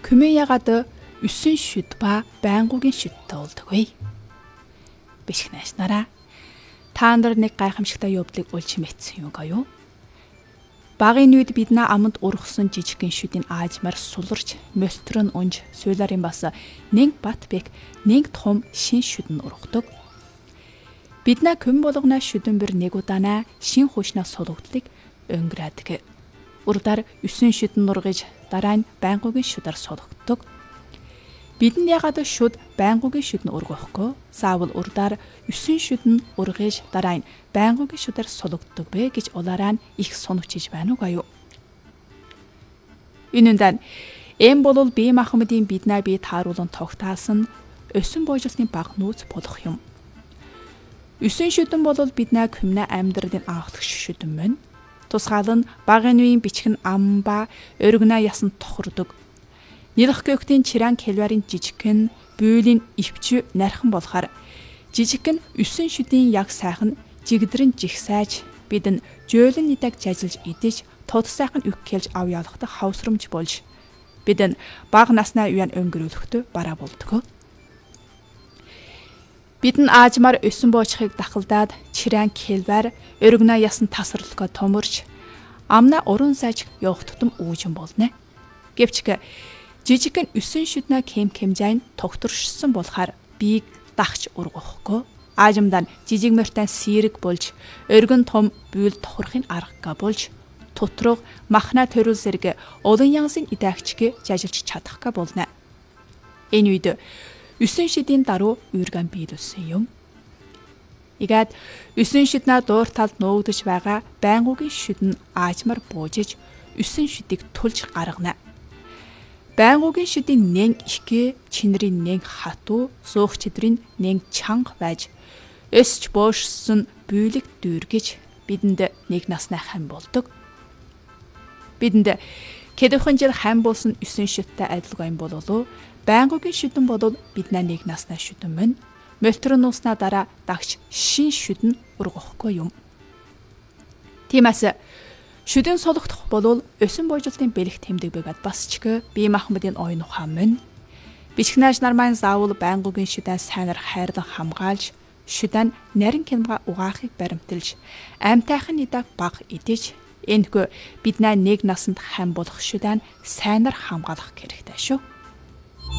Күмэн ягаад 9 шүд ба байнгугийн шүдтэй болдог вэ? Бичиг найснараа та нар нэг гайхамшигтай явдлыг улж мэдсэн юм гоо юу? Багын үед биднээ аманд ургасан жижигхэн шүдийн аажмаар суларч, мөлтрөн унж, суйларын бас нэг бат бек, нэг том шин шүдэн ургадаг. Биднээ күм болгоно шүдэн бэр нэг удаанаа шин хушнаа сулгдлыг өнгөрөөдөг. Урдаар 9 шүдэн ургиж, дараа нь байнгугийн шүдээр сулгдаг. Бидэнд ягаад шүд байнгугийн шүдэн ургахгүй, заавал урдаар 9 шүдэн ургиж, дараа нь байнгугийн шүдээр сулгдаг бэ гэж улаараа нь их сонвчиж байна уу? Энэндээ эм болол бие махбодын биднээ бие тааруулан тогтаасан өсөн боожлын баг нүүц болох юм. 9 шүдэн болол биднээ күмнэ амьдралын анхдагч шүдэн мөн. Тусгаал нь багын үеийн бичгэн ам ба өргөнө ясан тохирдог. Нилх гөктийн чиран кэлварын жижигхэн бүйлийн өвчü нархан болохоор жижигхэн 9 шүдийн яг сайхан жигдрэн жигсайж бидэн жөөлөн нитаг жажилж идэж тод сайхан үг хэлж ав явахтай хавсрамж болж бидэн баг наснаа үеэн өнгөрүүлэхдээ бараа болдог. Бидэн аажмаар өсөн боочхыг дахалдаад чиран кэлвар өргөнө ясан тасралгаа томорч амна уран сайж явах тутам үүжин болно. Гэвч жижигхэн 9 шүднэ кемжайн тогтворшсон болохоор биег дахч ургахгүй. Аажимдаа жижиг мөртэн сэрэг болж, өргөн том бүүл тохорохын аргагаа болж, тутрог махна төрөл зэрэг олон янзын идаагчгээ жажилж чадахга болно. Энэ үед 9 шүдийн даруй үүргэн биелүүлсэн юм. Игад 9 шүднэ дуур талд нуугдж байгаа байнгугийн шүдэн аажмаар буужиж 9 шүдийг түлж гаргана. Байнгугийн шүдийн нэн ихгээ, чинрийн нэн хатуу, суух чидрийн нэн чанга байж, өсч боошсон бүйлэг дүүргэж бидэнд нэг насны хам болдог. Бидэнд хэдвхэн жил хам болсон 9 шүдтэй адилгүй юм бололоо, байнгугийн шүдэн бодвол биднээ нэг насны шүдэн мөн. Мөлтрөн нууснаа дараа дагч шин шүдэн ургахгүй юм. Тиймээс шүдэн сологдох болвол өсөн боожлын бэлэг тэмдэг байгаад бас ч бие махбодын ойн ухаан мөн. Бичгнэж нар маань заавал байнгугийн шүдэн сайнар хайрлан хамгаалж, шүдэн нарийн кинга угаахыг баримталж, аймтайхан идэг баг идэж, энэхүү биднээ нэг насанд хам болох шүдэн сайнар хамгаалах хэрэгтэй шүү.